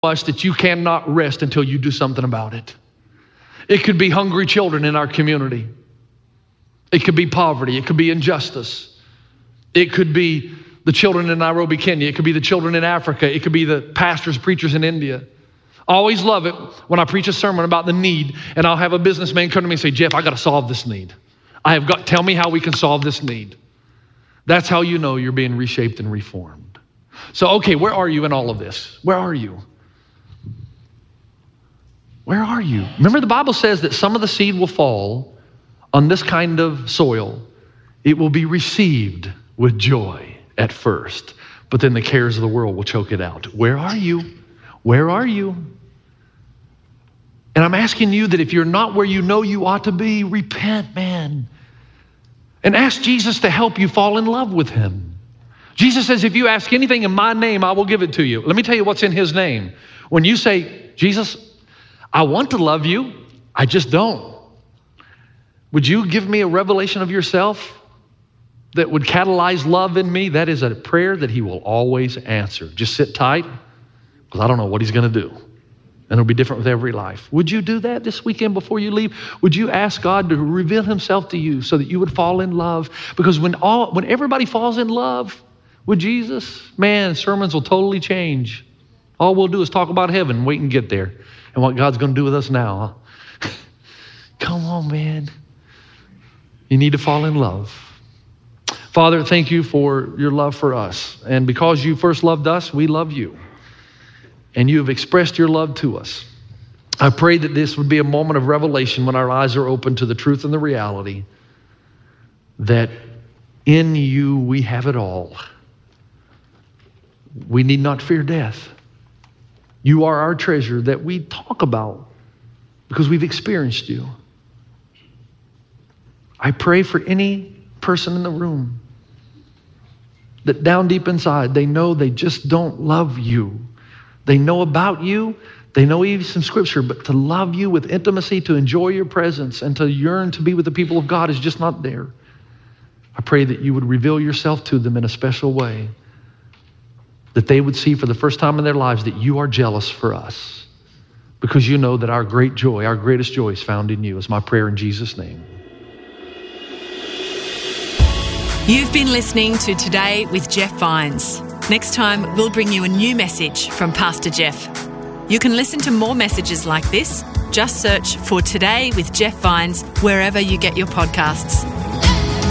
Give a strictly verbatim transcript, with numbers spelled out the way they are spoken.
much that you cannot rest until you do something about it. It could be hungry children in our community. It could be poverty. It could be injustice. It could be the children in Nairobi, Kenya. It could be the children in Africa. It could be the pastors, preachers in India. I always love it when I preach a sermon about the need, and I'll have a businessman come to me and say, Jeff, I got to solve this need. I have got, tell me how we can solve this need. That's how you know you're being reshaped and reformed. So, okay, where are you in all of this? Where are you? Where are you? Remember, the Bible says that some of the seed will fall on this kind of soil. It will be received with joy at first, but then the cares of the world will choke it out. Where are you? Where are you? And I'm asking you that if you're not where you know you ought to be, repent, man. And ask Jesus to help you fall in love with him. Jesus says, if you ask anything in my name, I will give it to you. Let me tell you what's in his name. When you say, Jesus, I want to love you, I just don't. Would you give me a revelation of yourself that would catalyze love in me? That is a prayer that he will always answer. Just sit tight, because I don't know what he's going to do. And it'll be different with every life. Would you do that this weekend before you leave? Would you ask God to reveal himself to you so that you would fall in love? Because when all, when everybody falls in love with Jesus, man, sermons will totally change. All we'll do is talk about heaven, wait and get there. And what God's going to do with us now. Huh? Come on, man. You need to fall in love. Father, thank you for your love for us. And because you first loved us, we love you. And you have expressed your love to us. I pray that this would be a moment of revelation when our eyes are open to the truth and the reality that in you we have it all. We need not fear death. You are our treasure that we talk about because we've experienced you. I pray for any person in the room that down deep inside, they know they just don't love you. They know about you. They know even some scripture, but to love you with intimacy, to enjoy your presence, and to yearn to be with the people of God is just not there. I pray that you would reveal yourself to them in a special way, that they would see for the first time in their lives that you are jealous for us, because you know that our great joy, our greatest joy is found in you. Is my prayer in Jesus' name. You've been listening to Today with Jeff Vines. Next time, we'll bring you a new message from Pastor Jeff. You can listen to more messages like this. Just search for Today with Jeff Vines wherever you get your podcasts.